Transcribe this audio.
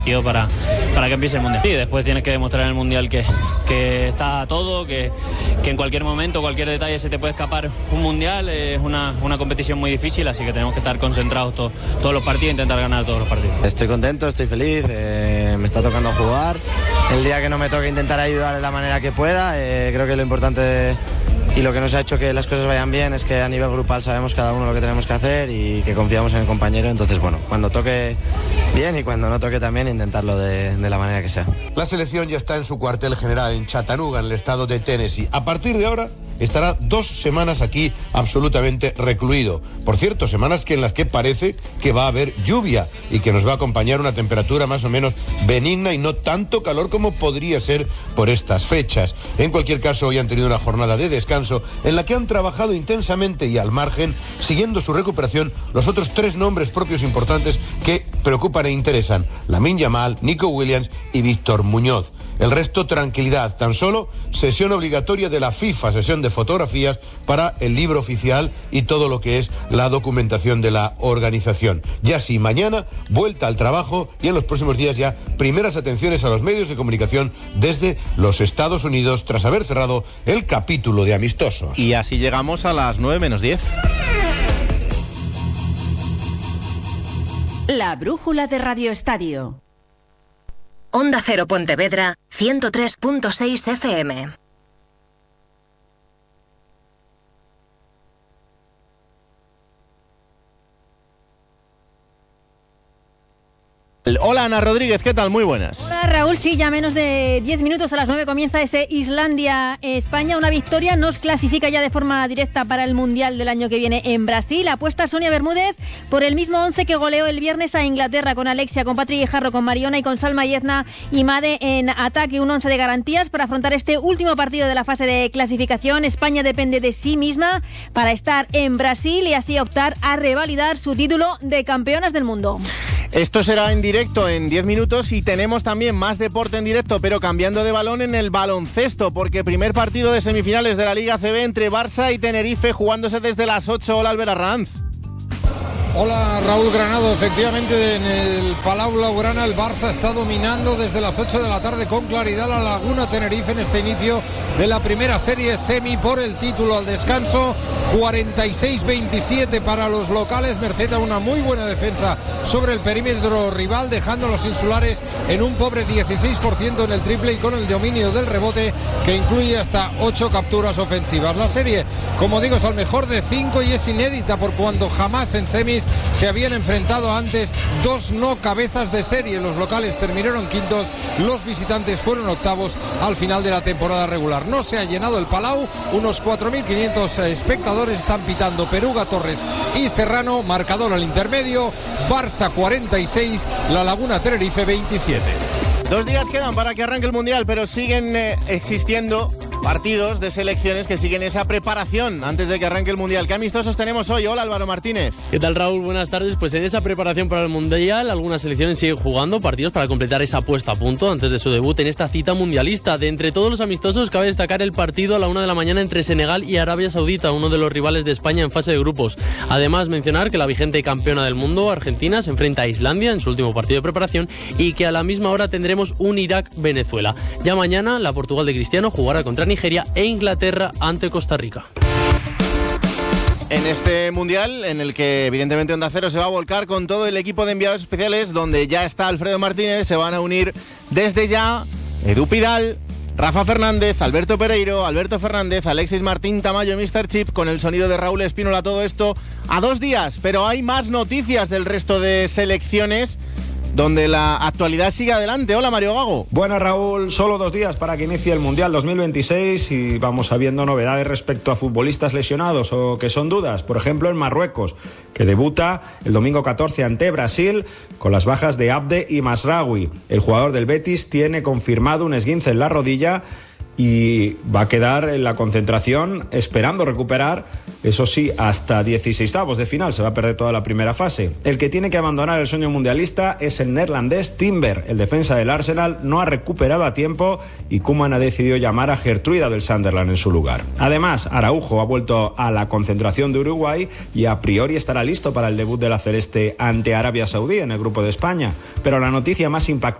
para que empiece el Mundial. Y después tienes que demostrar en el Mundial que está todo, que en cualquier momento, cualquier detalle se te puede escapar un Mundial. Es una competición muy difícil, así que tenemos que estar concentrados todos los partidos e intentar ganar todos los partidos. Estoy contento, estoy feliz, me está tocando jugar. El día que no me toque intentar ayudar de la manera que pueda. Creo que lo importante y lo que nos ha hecho que las cosas vayan bien es que a nivel grupal sabemos cada uno lo que tenemos que hacer y que confiamos en el compañero. Entonces, bueno, cuando toque bien y cuando no toque también intentarlo de la manera que sea. La selección ya está en su cuartel general en Chattanooga, en el estado de Tennessee. A partir de ahora estará 2 semanas aquí absolutamente recluido. Por cierto, semanas en las que parece que va a haber lluvia y que nos va a acompañar una temperatura más o menos benigna y no tanto calor como podría ser por estas fechas. En cualquier caso, hoy han tenido una jornada de descanso en la que han trabajado intensamente y al margen, siguiendo su recuperación, los otros 3 nombres propios importantes que preocupan e interesan: Lamine Yamal, Nico Williams y Víctor Muñoz. El resto, tranquilidad. Tan solo sesión obligatoria de la FIFA, sesión de fotografías para el libro oficial y todo lo que es la documentación de la organización. Ya sí, mañana, vuelta al trabajo y en los próximos días ya primeras atenciones a los medios de comunicación desde los Estados Unidos tras haber cerrado el capítulo de amistosos. Y así llegamos a las 9:10. La brújula de Radio Estadio. Onda Cero Pontevedra, 103.6 FM. Hola Ana Rodríguez, ¿qué tal? Muy buenas. Hola Raúl, sí, ya menos de 10 minutos a las 9 comienza ese Islandia-España. Una victoria nos clasifica ya de forma directa para el Mundial del año que viene en Brasil. Apuesta Sonia Bermúdez por el mismo 11 que goleó el viernes a Inglaterra, con Alexia, con Patri Guijarro, con Mariona y con Salma Yezna y Made en ataque. Un 11 de garantías para afrontar este último partido de la fase de clasificación. España depende de sí misma para estar en Brasil y así optar a revalidar su título de campeonas del mundo. Esto será en directo en 10 minutos y tenemos también más deporte en directo, pero cambiando de balón en el baloncesto, porque primer partido de semifinales de la Liga ACB entre Barça y Tenerife, jugándose desde las 8. Hola, Albert Arranz. Hola Raúl Granado, efectivamente en el Palau Blaugrana el Barça está dominando desde las 8 de la tarde con claridad la Laguna Tenerife en este inicio de la primera serie semi por el título al descanso. 46-27 para los locales, merced a una muy buena defensa sobre el perímetro rival, dejando a los insulares en un pobre 16% en el triple y con el dominio del rebote que incluye hasta 8 capturas ofensivas. La serie, como digo, es al mejor de 5 y es inédita por cuando jamás en semis se habían enfrentado antes 2 no cabezas de serie. Los locales terminaron quintos, los visitantes fueron octavos al final de la temporada regular. No se ha llenado el Palau, unos 4.500 espectadores están pitando Peruga, Torres y Serrano. Marcador al intermedio, Barça 46, La Laguna Tenerife 27. 2 días quedan para que arranque el Mundial, pero siguen existiendo partidos de selecciones que siguen esa preparación antes de que arranque el Mundial. ¿Qué amistosos tenemos hoy? Hola, Álvaro Martínez. ¿Qué tal, Raúl? Buenas tardes. Pues en esa preparación para el Mundial, algunas selecciones siguen jugando partidos para completar esa puesta a punto antes de su debut en esta cita mundialista. De entre todos los amistosos, cabe destacar el partido a la 1 de la mañana entre Senegal y Arabia Saudita, uno de los rivales de España en fase de grupos. Además, mencionar que la vigente campeona del mundo, Argentina, se enfrenta a Islandia en su último partido de preparación y que a la misma hora tendremos un Irak-Venezuela. Ya mañana, la Portugal de Cristiano jugará contra Nigeria e Inglaterra ante Costa Rica. En este Mundial, en el que evidentemente Onda Cero se va a volcar con todo el equipo de enviados especiales, donde ya está Alfredo Martínez, se van a unir desde ya Edu Pidal, Rafa Fernández, Alberto Pereiro, Alberto Fernández, Alexis Martín Tamayo, Mr. Chip, con el sonido de Raúl Espínola. Todo esto a 2 días, pero hay más noticias del resto de selecciones donde la actualidad sigue adelante. Hola, Mario Gago. Buenas, Raúl. Solo 2 días para que inicie el Mundial 2026 y vamos sabiendo novedades respecto a futbolistas lesionados o que son dudas. Por ejemplo, en Marruecos, que debuta el domingo 14 ante Brasil con las bajas de Abde y Masraoui. El jugador del Betis tiene confirmado un esguince en la rodilla y va a quedar en la concentración esperando recuperar, eso sí, hasta 16avos de final. Se va a perder toda la primera fase. El que tiene que abandonar el sueño mundialista es el neerlandés Timber. El defensa del Arsenal no ha recuperado a tiempo y Koeman ha decidido llamar a Gertruida del Sunderland en su lugar. Además, Araujo ha vuelto a la concentración de Uruguay y a priori estará listo para el debut de la celeste ante Arabia Saudí en el grupo de España. Pero la noticia más impactante